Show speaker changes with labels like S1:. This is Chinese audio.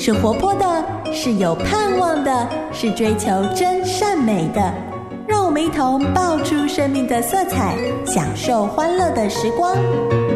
S1: 是活泼的，是有盼望的，是追求真善美的。让我们一同爆出生命的色彩，享受欢乐的时光。